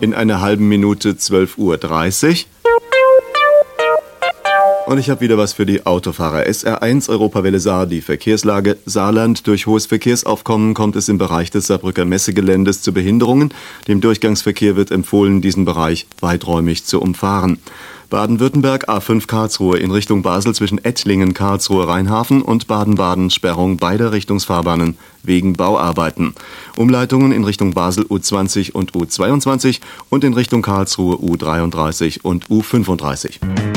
In einer halben Minute 12:30 Uhr. Und ich habe wieder was für die Autofahrer. SR1 Europawelle Saar, die Verkehrslage Saarland. Durch hohes Verkehrsaufkommen kommt es im Bereich des Saarbrücker Messegeländes zu Behinderungen. Dem Durchgangsverkehr wird empfohlen, diesen Bereich weiträumig zu umfahren. Baden-Württemberg A5 Karlsruhe in Richtung Basel zwischen Ettlingen, Karlsruhe, Rheinhafen und Baden-Baden Sperrung beider Richtungsfahrbahnen wegen Bauarbeiten. Umleitungen in Richtung Basel U20 und U22 und in Richtung Karlsruhe U33 und U35.